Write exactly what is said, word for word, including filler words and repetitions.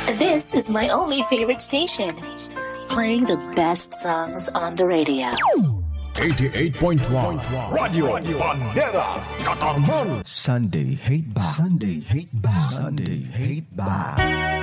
This is my only favorite station, playing the best songs on the radio. eighty-eight point one Radio Bandera Katarman. Sunday Hate Back. Sunday Hate Back. Sunday Hate Back.